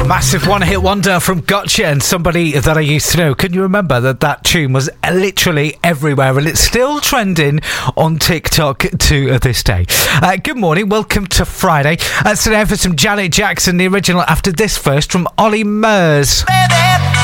Massive one-hit wonder from Gotcha and somebody that I used to know. Can you remember that tune was literally everywhere and it's still trending on TikTok to this day. Good morning, welcome to Friday. Today for some Janet Jackson, the original, after this first from Ollie Murs.